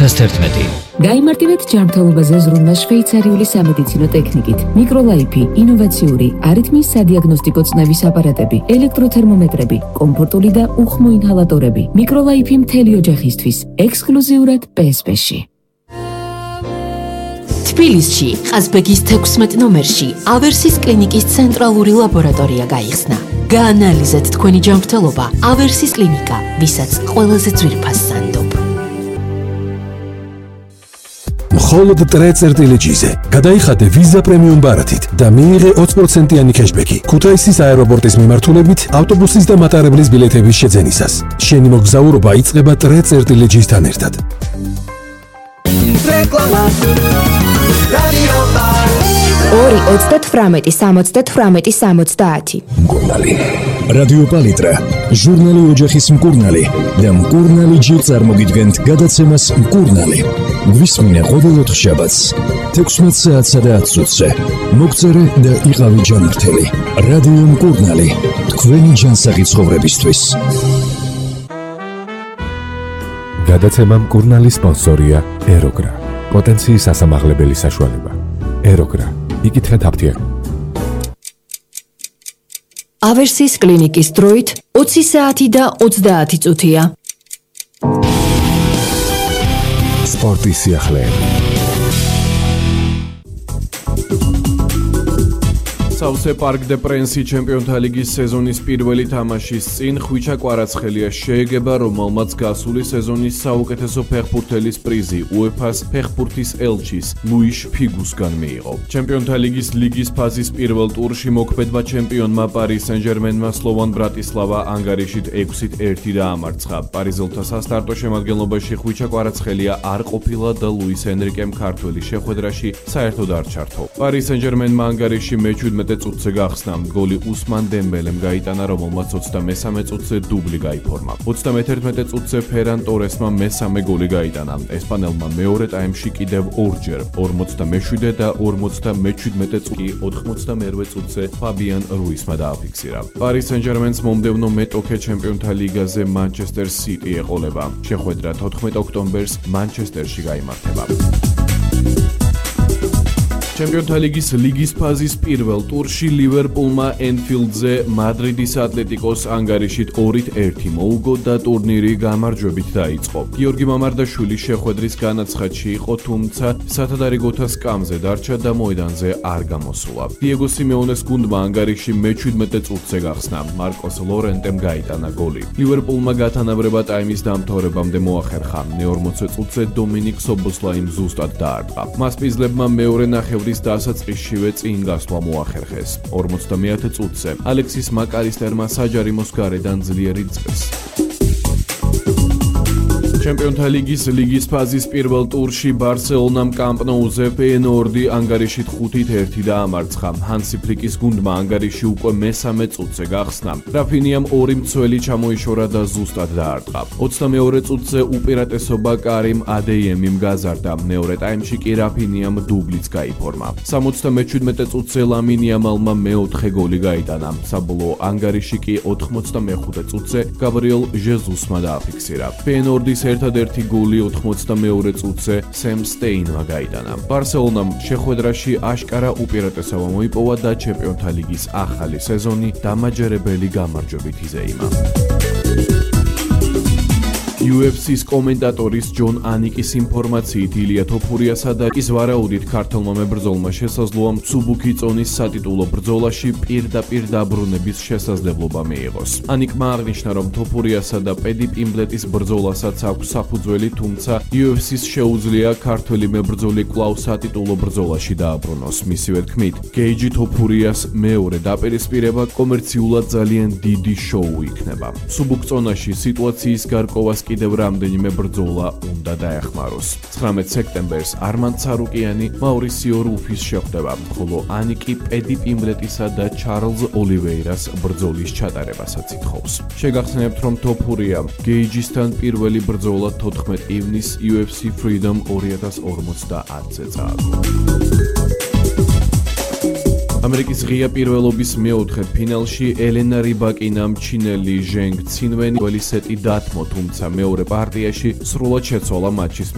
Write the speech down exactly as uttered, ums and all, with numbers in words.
ოთხას თერთმეტი. გაიმარტივეთ ჯანმრთელობაზე ზრუნვა შვეიცარიული სამედიცინო ტექნიკით. მიკროლაიფი, ინოვაციური, არითმიის სადიაგნოსტიკო წნევის აპარატები, ელექტროთერმომეტრები, კომფორტული და უხმო ინჰალატორები. მიკროლაიფი მთელი ოჯახისთვის, ექსკლუზიურად პე ეს პე-ში. თბილისში, ყაზბეგის თექვსმეტ ნომერში, ავერსის კლინიკის ცენტრალური ლაბორატორია გაიხსნა. გაანალიზეთ თქვენი ჯანმრთელობა, ავერსის კლინიკა, ვისაც ყველაზე ძვირფას სანდობ. მხოლოდ ტრე წერტილი ჯიზე. გადაიხადე ვიზა პრემიუმ ბარათით და მიიღე ოცი პროცენტიანი ქეშბექი. ქუთაისის აეროპორტის მიმართულებით ავტობუსის და მატარებლის ბილეთების შეძენისას. შენი მოგზაურობა იწყება ტრე წერტილი ჯისთან ერთად. ორი ოცდათვრამეტი სამოცდათვრამეტი სამოცდაათი. მკურნალი. რადიო პალიტრა, ჟურნალი ოჯახის მკურნალი და მკურნალი ჯერ წარმოგიდგენთ გადაცემას მკურნალი. გვისმინე ყოველ ოთხშაბათს, თექვსმეტ საათსა და ათს წუთზე. მოგწერე და იყავი ჯანმრთელი. რადიო მკურნალი, თქვენი ჯანსაღი ცხოვრებისთვის. გადაცემა მკურნალი სპონსორია ეროგრა. პოტენციის ასამაღლებელი საშუალება. ეროგრა. იკითხეთ აფთიაქ. ავერსის კლინიკის დროით ოცი საათი და ოცდაათი წუთია. სპორტის სიახლეები. სავსე პარკ დე პრენსი ჩემპიონთა ლიგის სეზონის პირველი თამაშის წინ ხვიჩა კვარაცხელია შეეგება, რომელმაც გასული სეზონის საუკეთესო ფეხბურთელის პრიზი უეფას ფეხბურთის ელჩის ლუიშ ფიგუსგან მიიღო. ჩემპიონთა ლიგის ლიგის ფაზის პირველ ტურში მოქმედმა ჩემპიონმა პარი სენ-ჟერმენმა სლოვან ბრატისლავა ანგარიშით ექვსით ერთი დაამარცხა. პარიზელთა სასტარტო შემადგენლობაში ხვიჩა კვარაცხელია არ ყოფილა და ლუის ენრიკემ ქართველის შეხვედრაში საერთოდ არ ჩართო. პარი სენ-ჟერმენმა ანგარიში მეჩვიდმეტე წუთზე გახსნა. გოლი უსმან დემბელემ გაიტანა, რომელმაც ოცდამესამე წუთზე დუბლი გაიფორმა. ოცდამეთერთმეტე წუთზე ფერან ტორესმა მესამე გოლი გაიტანა. ესპანელმა მეორე ტაიმში კიდევ ორჯერ ორმოცდამეშვიდე და ორმოცდამეჩვიდმეტე წუთი ოთხმოცდამერვე წუთზე ფაბიან რუისმა დააფიქსირა. პარი სენ-ჟერმენს მომდევნო მეტოქე ჩემპიონთა ლიგაზე მანჩესტერ სიტი ეყოლება. შეხვედრა თოთხმეტ ოქტომბერს მანჩესტერში გაიმართება. ჩემპიონთა ლიგის ლიგის ფაზის პირველ ტურში ლივერპულმა ენფილდზე მადრიდის ატლეტიკოს ანგარიშით ორით ერთი მოუგო და ტურნირი გამარჯვებით დაიწყო. გიორგი მამარდაშვილი შეხვედრის განაცხადში იყო, თუმცა სათადარიგოთა სკამზე დარჩა და მოედანზე არ გამოსულა. დიეგო სიმეონეს გუნდმა ანგარიში მეჩვიდმეტე წუთზე გახსნა. მარკოს ლორენტემ გაიტანა გოლი. ლივერპულმა გათანაბრება ტაიმის დამთავრებამდე მოახერხა. მეორმოცე წუთზე დომინიკ სობოსლაიმ ზუსტად დაარტყა. მასპინძლებმა მეორე ნახევრის დასაწყისშივე წინ გასვლა მოახერხეს. ორმოცდამეათე წუთზე ალექსის მაკალისტერმა საჯარიმოს გარედან ძლიერი წყეს. ჩემპიონთა ლიგის ლიგის ფაზის პირველ ტურში ბარსელონამ კამპ ნოუზე ფეიენორდი ანგარიშით ხუთით ერთი დაამარცხა. ჰანსი ფლიკის გუნდმა ანგარიში უკვე მესამე წუთზე გახსნა. რაფინიამ ორი მცველი ჩამოიშორა და ზუსტად დაარტყა. ოცდამეორე წუთზე უპირატესობა კარიმ ადეიემიმ გაზარდა. მეორე ტაიმში კი რაფინიამ დუბლიც გაიფორმა. სამოცდამეჩვიდმეტე წუთზე ლამინ იამალმა მეოთხე გოლი გაიტანა. საბოლოო ანგარიში კი ოთხმოცდამეხუთე წუთზე გაბრიელ ჟეზუსმა დააფიქსირა. ფეიენორდის ერთადერთი გოლი ოთხმოცდამეორე წუთზე სემ სტეინმა გაიტანა. ბარსელონამ შეხვედრაში აშკარა უპირატესობა მოიპოვა და ჩემპიონთა ლიგის ახალი სეზონი დამაჯერებელი გამარჯვებით იზეიმა. იუ ეფ სის კომენტატორის ჯონ ანიკის ინფორმაციით ილია თოფურიასა და ის ვარაუდით ქართველმა მებრძოლმა შესაძლოა მცუბუქი წონის სატიტულო ბრძოლაში პირდაპირ დაბრუნების შესაძლებლობა მიიღოს. ანიკმა აღნიშნა, რომ თოფურიასა და პედი პიმბლეტის ბრძოლასაც აქვს საფუძველი, თუმცა იუ ეფ სის შეუძლია ქართველი მებრძოლი კვლავ სატიტულო ბრძოლაში დააბრუნოს. მისივე თქმით, გეიჯი თოფურიას მეორე დაპირისპირება კომერციულად ძალიან დიდი შოუ იქნება. მსუბუქ წონაში სიტუაციის გარკვევას კიდევ რამდენიმე ბრძოლა უნდა დაეხმაროს. ცხრამეტ სექტემბერს არმან ცარუკიანი მაურისიო რუფის შეხვდება, ხოლო ანიკი პედი პიმბლეტისა და ჩარლზ ოლივეირას ბრძოლის ჩატარებასაც ითხოვს. შეგახსენებთ, რომ თოფურია გეიჯისთან პირველი ბრძოლა თოთხმეტ ივნისს იუ ეფ სი Freedom ორი ათას ორმოცდაათზე წააგო. ამერიკის ღია პირველობის მეოთხე ფინალში ელენა რიბაკინამ ჩინელი ჟენგ ცინვენი პირველი სეტი დათმო, თუმცა მეორე პარტიაში სრულად შეცვალა მატჩის